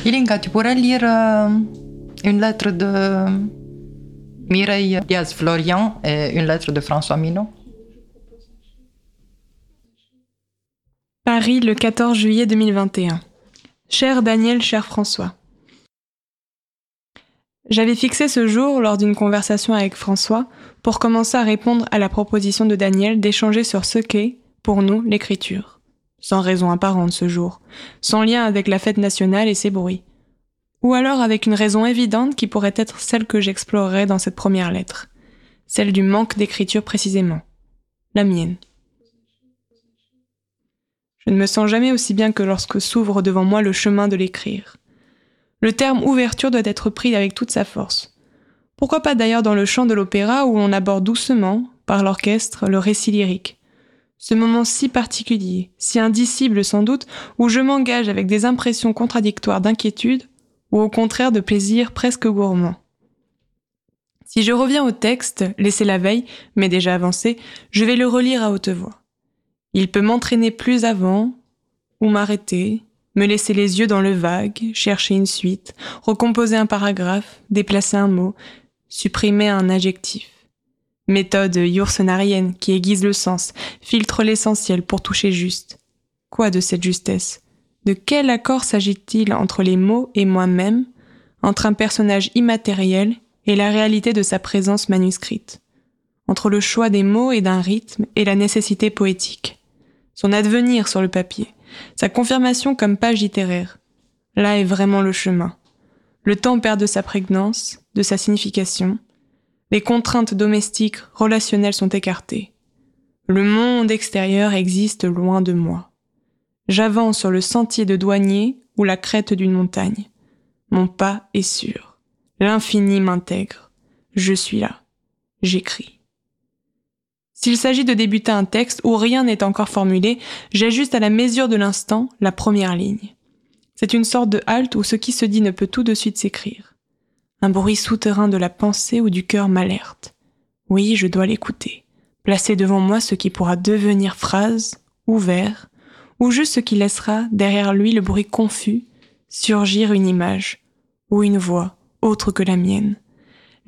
Ilinka, tu pourrais lire une lettre de Mireille Diaz-Florian et une lettre de François Minot? Paris, le 14 juillet 2021. Cher Daniel, cher François. J'avais fixé ce jour, lors d'une conversation avec François, pour commencer à répondre à la proposition de Daniel d'échanger sur ce qu'est, pour nous, l'écriture. Sans raison apparente ce jour, sans lien avec la fête nationale et ses bruits. Ou alors avec une raison évidente qui pourrait être celle que j'explorerai dans cette première lettre. Celle du manque d'écriture précisément. La mienne. Je ne me sens jamais aussi bien que lorsque s'ouvre devant moi le chemin de l'écrire. Le terme ouverture doit être pris avec toute sa force. Pourquoi pas d'ailleurs dans le chant de l'opéra où l'on aborde doucement, par l'orchestre, le récit lyrique. Ce moment si particulier, si indicible sans doute, où je m'engage avec des impressions contradictoires d'inquiétude, ou au contraire de plaisir presque gourmand. Si je reviens au texte, laissé la veille, mais déjà avancé, je vais le relire à haute voix. Il peut m'entraîner plus avant, ou m'arrêter, me laisser les yeux dans le vague, chercher une suite, recomposer un paragraphe, déplacer un mot, supprimer un adjectif. Méthode yourcenarienne qui aiguise le sens, filtre l'essentiel pour toucher juste. Quoi de cette justesse? De quel accord s'agit-il entre les mots et moi-même, entre un personnage immatériel et la réalité de sa présence manuscrite, entre le choix des mots et d'un rythme et la nécessité poétique, son advenir sur le papier, sa confirmation comme page littéraire. Là est vraiment le chemin. Le temps perd de sa prégnance, de sa signification. Les contraintes domestiques, relationnelles sont écartées. Le monde extérieur existe loin de moi. J'avance sur le sentier de douanier ou la crête d'une montagne. Mon pas est sûr. L'infini m'intègre. Je suis là. J'écris. S'il s'agit de débuter un texte où rien n'est encore formulé, j'ajuste à la mesure de l'instant la première ligne. C'est une sorte de halte où ce qui se dit ne peut tout de suite s'écrire. Un bruit souterrain de la pensée ou du cœur m'alerte. Oui, je dois l'écouter. Placer devant moi ce qui pourra devenir phrase, ou vers, ou juste ce qui laissera, derrière lui le bruit confus, surgir une image, ou une voix, autre que la mienne.